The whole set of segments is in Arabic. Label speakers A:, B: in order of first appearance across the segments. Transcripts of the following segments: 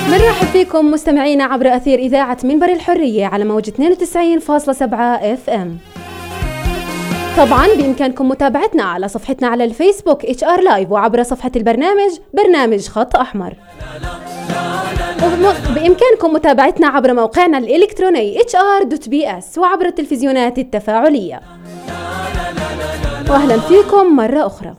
A: مرحب فيكم مستمعينا عبر أثير إذاعة منبر الحرية على موج 92.7 FM. طبعا بإمكانكم متابعتنا على صفحتنا على الفيسبوك HR Live وعبر صفحة برنامج خط أحمر. بإمكانكم متابعتنا عبر موقعنا الإلكتروني hr.bs وعبر التلفزيونات التفاعلية. وأهلا فيكم مرة أخرى.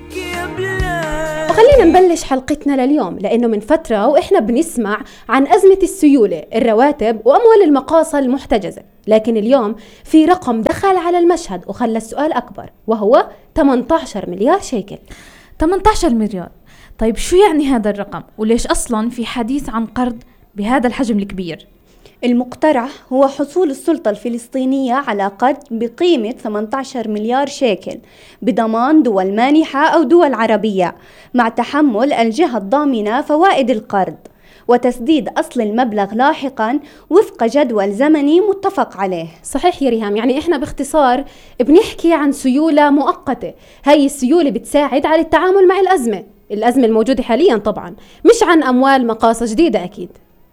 A: وخلينا نبلش حلقتنا لليوم، لأنه من فترة وإحنا بنسمع عن أزمة السيولة، الرواتب وأموال المقاصة المحتجزة، لكن اليوم في رقم دخل على المشهد وخلى السؤال أكبر، وهو 18 مليار شيكل.
B: 18 مليار. طيب شو يعني هذا الرقم؟ وليش أصلاً في حديث عن قرض بهذا الحجم الكبير؟
C: المقترح هو حصول السلطة الفلسطينية على قرض بقيمة 18 مليار شيكل بضمان دول مانحة أو دول عربية، مع تحمل الجهة الضامنة فوائد القرض وتسديد أصل المبلغ لاحقا وفق جدول زمني متفق عليه.
A: صحيح يا ريهام، يعني إحنا باختصار بنحكي عن سيولة مؤقتة. هاي السيولة بتساعد على التعامل مع الأزمة الموجودة حاليا، طبعا مش عن أموال مقاصة جديدة أكيد.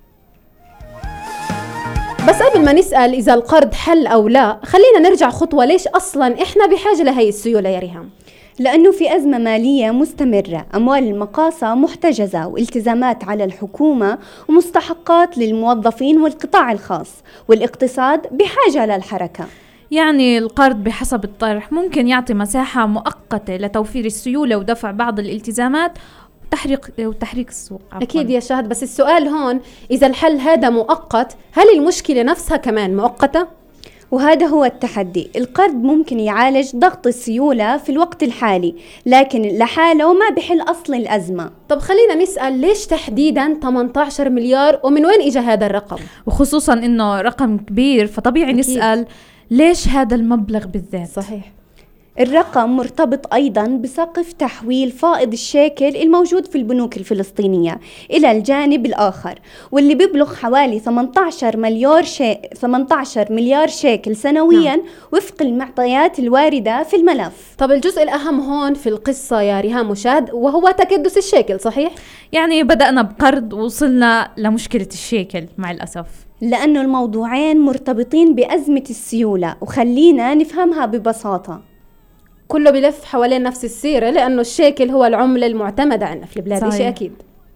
A: بس قبل ما نسأل إذا القرض حل أو لا، خلينا نرجع خطوة. ليش أصلاً إحنا بحاجة لهي السيولة يا ريهام؟
C: لأنه في أزمة مالية مستمرة، أموال المقاصة محتجزة والتزامات على الحكومة ومستحقات للموظفين والقطاع الخاص، والاقتصاد بحاجة للحركة.
B: يعني القرض بحسب الطرح ممكن يعطي مساحة مؤقتة لتوفير السيولة ودفع بعض الالتزامات وتحريك السوق.
A: أكيد يا شهد، بس السؤال هون إذا الحل هذا مؤقت، هل المشكلة نفسها كمان مؤقتة؟
C: وهذا هو التحدي. القرض ممكن يعالج ضغط السيولة في الوقت الحالي، لكن لحاله ما بحل أصل الأزمة.
A: طب خلينا نسأل، ليش تحديدا 18 مليار ومن وين إجا هذا الرقم؟
B: وخصوصا إنه رقم كبير، فطبيعي أكيد نسأل ليش هذا المبلغ بالذات.
A: صحيح.
C: الرقم مرتبط أيضاً بسقف تحويل فائض الشيكل الموجود في البنوك الفلسطينية إلى الجانب الآخر، واللي بيبلغ حوالي 18 مليار شيكل سنوياً وفق المعطيات الواردة في الملف.
A: طب الجزء الأهم هون في القصة يا ريهام وشاد وهو تكدس الشيكل، صحيح؟
B: يعني بدأنا بقرض ووصلنا لمشكلة الشيكل مع الأسف،
C: لأنه الموضوعين مرتبطين بأزمة السيولة، وخلينا نفهمها ببساطة.
A: كله بلف حوالين نفس السيرة، لأنه الشيكل هو العملة المعتمدة عندنا في البلاد. شيء أكيد.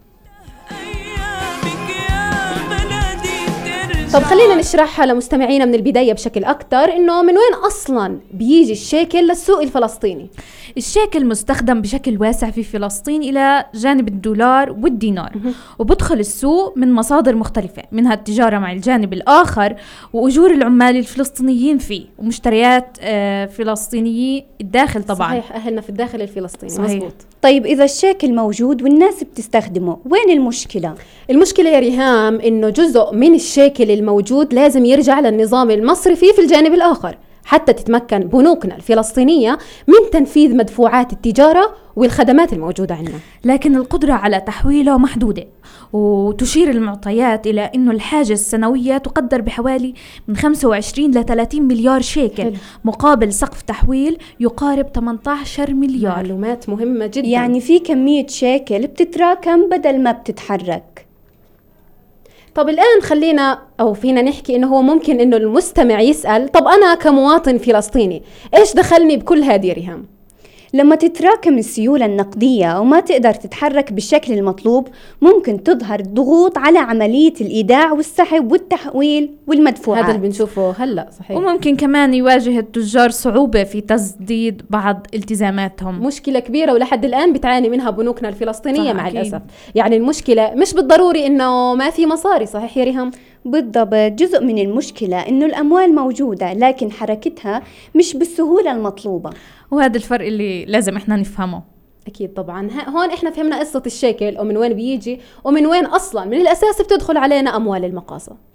A: طب خلينا نشرحها لمستمعينا من البداية بشكل أكتر، إنه من وين أصلاً بيجي الشيكل للسوق الفلسطيني؟
B: الشيكل مستخدم بشكل واسع في فلسطين إلى جانب الدولار والدينار، وبدخل السوق من مصادر مختلفة، منها التجارة مع الجانب الآخر وأجور العمال الفلسطينيين فيه ومشتريات فلسطينيي الداخل. طبعاً
A: صحيح، أهلنا في الداخل الفلسطيني.
B: صحيح.
A: مزبوط.
C: طيب إذا الشيكل موجود والناس بتستخدمه، وين المشكلة؟
A: المشكلة يا ريهام إنه جزء من الشيكل الموجود لازم يرجع للنظام المصرفي في الجانب الآخر حتى تتمكن بنوكنا الفلسطينية من تنفيذ مدفوعات التجارة والخدمات الموجودة عندنا.
B: لكن القدرة على تحويله محدودة، وتشير المعطيات إلى أنه الحاجة السنوية تقدر بحوالي من 25 ل 30 مليار شيكل مقابل سقف تحويل يقارب 18 مليار.
A: معلومات مهمة جدا.
C: يعني في كمية شيكل بتتراكم بدل ما بتتحرك.
A: طب الآن فينا نحكي إنه هو ممكن إنه المستمع يسأل، طب أنا كمواطن فلسطيني إيش دخلني بكل هذه ريهام؟
C: لما تتراكم السيولة النقدية وما تقدر تتحرك بالشكل المطلوب، ممكن تظهر ضغوط على عملية الإيداع والسحب والتحويل والمدفوعات.
A: هذا اللي بنشوفه هلأ. صحيح.
B: وممكن كمان يواجه التجار صعوبة في تسديد بعض التزاماتهم.
A: مشكلة كبيرة ولحد الآن بتعاني منها بنوكنا الفلسطينية مع
B: أكيد.
A: الأسف. يعني المشكلة مش بالضروري إنه ما في مصاري. صحيح يا ريهام؟
C: بالضبط. جزء من المشكلة إنه الأموال موجودة لكن حركتها مش بالسهولة المطلوبة،
B: وهذا الفرق اللي لازم إحنا نفهمه.
A: أكيد طبعا. هون إحنا فهمنا قصة الشيكل ومن وين بيجي ومن وين أصلا من الأساس بتدخل علينا أموال المقاصة.